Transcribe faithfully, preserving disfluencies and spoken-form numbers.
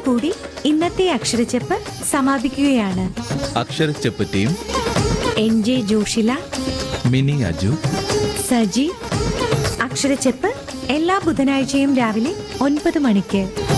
ഇതോടുകൂടി ഇന്നത്തെ അക്ഷരച്ചെപ്പ് സമാപിക്കുകയാണ്. അക്ഷരച്ചെപ്പ് team N J Joshila, mini Aju, Saji. അക്ഷരച്ചെപ്പ് എല്ലാ ബുധനാഴ്ചയും രാവിലെ ഒൻപത് മണിക്ക്.